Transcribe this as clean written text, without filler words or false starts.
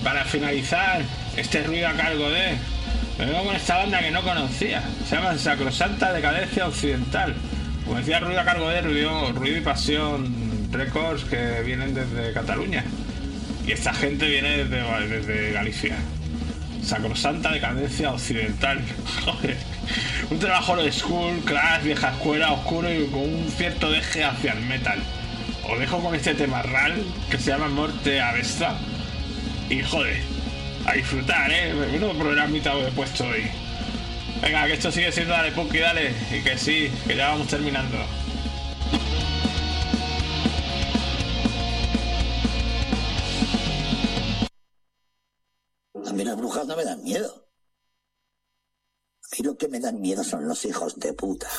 para finalizar este ruido a cargo de... Me vengo con esta banda que no conocía. Se llama Sacrosanta Decadencia Occidental. Como decía, ruido a cargo de Ruido y Pasión Records, que vienen desde Cataluña. Y esta gente viene desde Galicia. Sacrosanta Decadencia Occidental. Joder. Un trabajo old school, class, vieja escuela, oscuro y con un cierto deje hacia el metal. Os dejo con este tema real que se llama Morte a Bestia. Y joder, a disfrutar, menudo programita he puesto hoy. Venga, que esto sigue siendo Dale Punky Dale. Y que sí, que ya vamos terminando. A mí las brujas no me dan miedo. A mí lo que me dan miedo son los hijos de puta.